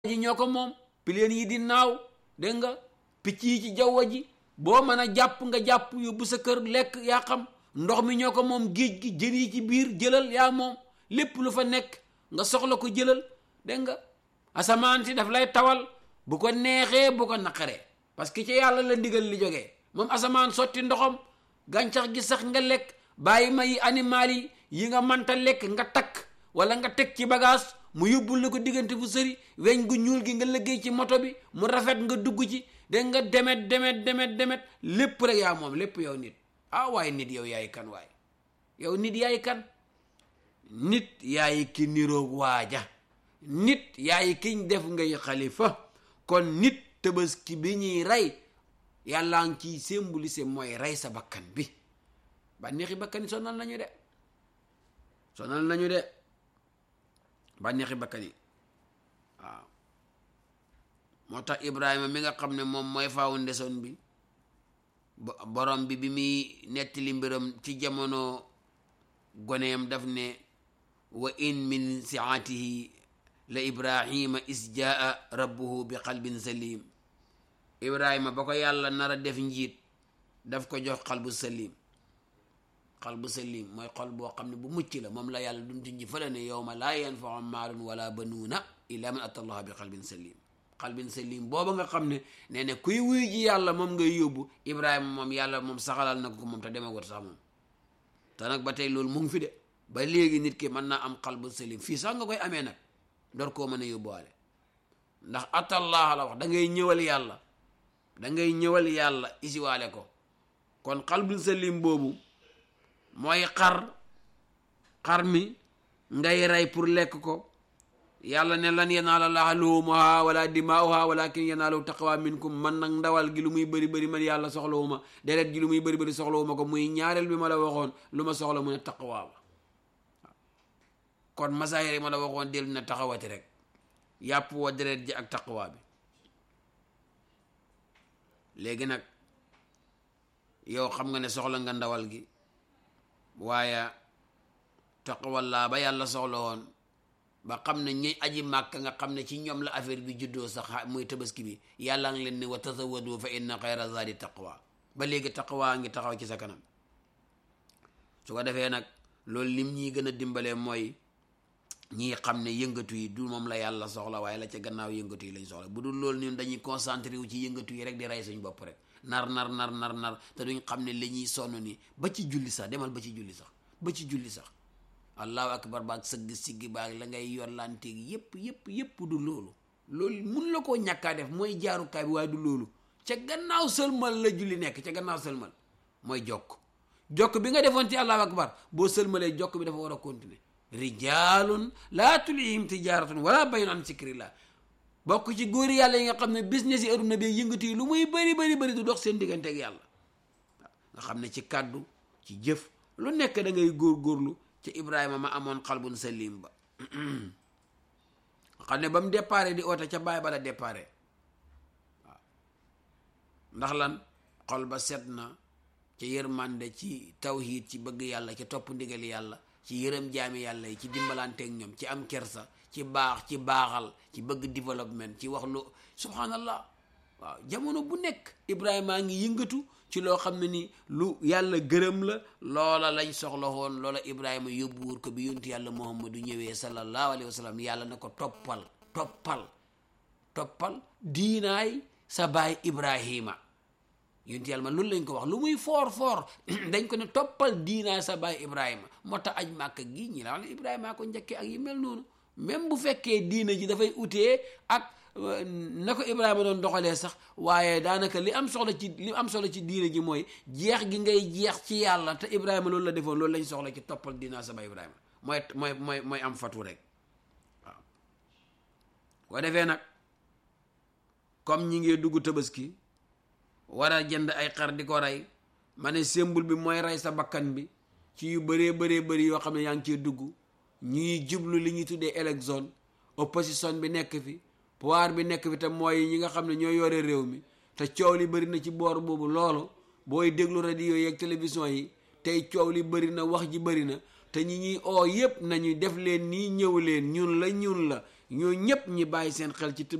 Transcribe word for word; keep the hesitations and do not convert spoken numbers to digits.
ji ñoo ko moom, pileen yi di naaw, dégg nga picc yi ci jaww ji, boo mën a jàpp nga jàpp yóbbu sa kër lekk yaa xam, ndox mi ñoo ko moom, géej gi jën yi ci biir jëlal yaa moom, lépp lu fa nekk nga soxla ko jëlal, dégg nga asamaan si daf lay tawal bu ko neexee bu ko naqaree, parce que ci yàlla la ndigal li jógee. moom asamaan sotti ndoxam, gàncax gi sax nga lekk, bàyyi ma yi animal yi yi nga mënta lekk nga takk wala nga teg ci bagage mu yóbbul la ko diggante fu sëri, weñ gu ñuul gi nga liggéey ci moto bi mu rafet nga dugg ci, dégg nga demet demet demet demet lépp rek yaa moom lépp yow nit. ah waaye nit yow yaay kan waay, yow nit yaay kan? nit yaay ki niroog waaja, nit yaay kiñ def ngay xalifa. kon nit tabaski bi ñuy rey yàlla ngi ciy symbolisé mooy rey sa bakkan bi. bànneexi bakkan yi sonal nañu de sonal nañu de bànneexi bakkan yi waaw. moo tax Ibrahima mi nga xam ne moom mooy foundation bi, borom bi bi muy nettali mbiram ci jamono goneem daf ne wa in min siatihi la Ibrahima is jaa rabbuhu bi qalbin salim. Ibrahima ba ko yàlla nar a def njiit daf ko jox xalbu salim. xalbu salim mooy xol boo xam ne bu mucc la, moom la yàlla dum ci ji fële ne yawma laa yanfau maalun wala banuuna illa man ata allaha bi qalbin salim. xalbin salim booba nga xam ne nee ne kuy wuy ji yàlla moom ngay yóbbu. Ibrahima moom yàlla moom saxalal na ko moom te demagut sax moom. te nag ba tey loolu mu ngi fi de, ba léegi nit ki mën naa am xalbu salim fii sax nga koy amee nag door koo mën a yóbbuwaale, ndax atallah la wax, da ngay ñëwal yàlla da ngay ñëwal yàlla isiwaale ko. kon xalbu salim boobu mooy xar xar mi ngay rey pour lekk ko. yàlla ne lan yanaala llaaha luhumuhaa wala dimaa'uhaa walaakin yanaaluhu taqwa minkum. man nag ndawal gi lu muy bëri bëri man yàlla soxlawuma, deret gi lu muy bëri bëri soxlawuma ko. muy ñaareel bi ma la waxoon lu ma soxla mu ne taqwa ba. kon masaayir yi ma la waxoon dellu na taxawati rek, yàpp wa deret ji ak taqwa bi. léegi nag yow xam nga ne soxla nga ndawal gi, waaye taqwa laa ba yàlla soxla woon ba xam ne ñi aji màkk nga xam ne ci ñoom la affaire bi juddoo sax muy tabaski bi, yàlla ngi leen ne wa tazawwadu fa inna xayra zaadi taqwa. ba léegi taqwa ngi taxaw ci sa kanam. su ko defee nag loolu lim ñiy gën a dimbalee mooy ñii xam ne yëngatu yi du moom la yàlla soxla, waaye la ca gannaaw yëngatu yi lañ soxla. bu dul loolu ñun dañuy concentré wu ci yëngatu yi rek di rey suñ bopp rek, nar nar nar nar nar te duñ xam ne li ñuy sonn ni ba ci julli sax, demal ba ci julli sax ba ci julli sax allahu akbar baag sëgg siggi baag la ngay yorlanteeg yépp yépp yépp du loolu. loolu mun la koo ñàkkaa def, mooy jaarukaay bi, waaye du loolu. ca gannaaw sëlmal la julli nekk, ca gannaaw sëlmal mooy jokk jokk bi nga defoon ci allahu akbar, boo sëlmalee jokk bi dafa war a continuer. rijalun laa tulihim tijaratun wala bayun an zikrillah. bokk ci góori yàlla yi nga xam ne business yi aduna bi yëngatu yi lu muy bëri bëri bëri du dox seen diggante ak yàlla. nga xam ne ci kàddu ci jëf lu nekk da ngay góorgóorlu. ci Ibrahima ma amoon xalbun salim ba xam ne ba mu déparé di oote ca baay ba la déparé waaw. ndax lan xol ba set na ci yërmande, ci tawhid, ci bëgg yàlla, ci topp ndigali yàlla, ci yërëm jaami yàlla yi, ci dimbalanteeg ñoom, ci am kersa, ci baax, ci baaxal, ci bëgg développement, ci wax lu subhanallah. waaw jamono bu nekk Ibrahima ngi yëngatu ci loo xam ne ni lu yàlla gërëm la. loola lañ soxla woon, loola Ibrahima yóbbu wur ko bi yonent yàlla Muhammadu ñëwee sallallahu alayhi wa sallam. yàlla na ko toppal toppal toppal diinaay sa baay Ibrahima. yonent yàlla ma loolu lañ ko wax, lu muy foor foor dañ ko ne toppal diinaay sa baay Ibrahima. moo tax aj Màkka gi ñi la wax ne Ibrahima ko njëkkee ak yi mel noonu. même bu fekkee diina ji dafay utee ak na ko Ibrahima doon doxalee sax, waaye daanaka li am soxla ci li am solo ci diina ji mooy jeex gi ngay jeex ci yàlla. te Ibrahima loolu la defoon, loolu lañ soxla ci toppal diina sa baay Ibrahima. mooy mooy mooy mooy am fatu rek waaw. boo defee nag comme ñi ngi dugg tabaski war a jënd ay xar di ko rey, ma ne symbole bi mooy rey sa bakkan bi ci yu bëree bëree bëri yoo xam ne yaa ngi cee dugg. ñuy jublu li ñuy tuddee élection, opposition bi nekk fi, pouvoir bi nekk fi, te mooy ñi nga xam ne ñoo yore réew mi. te coow li bëri na ci boor boobu loolu booy déglu radio yeeg télévision yi tey coow li bëri na, wax ji bëri na. te ñi ñuy oo yépp nañu def leen nii, ñëw leen, ñun la ñun la ñoo ñëpp ñi bàyyi seen xel ci